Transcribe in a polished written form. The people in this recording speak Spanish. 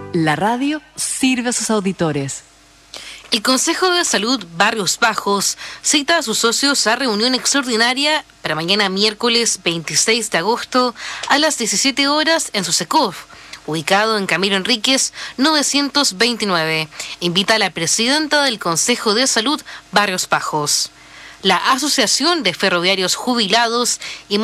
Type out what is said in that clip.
La radio sirve a sus auditores. El Consejo de Salud Barrios Bajos cita a sus socios a reunión extraordinaria para mañana miércoles 26 de agosto a las 17 horas en su SECOF, ubicado en Camilo Enríquez 929. Invita a la presidenta del Consejo de Salud Barrios Bajos. La Asociación de Ferroviarios Jubilados y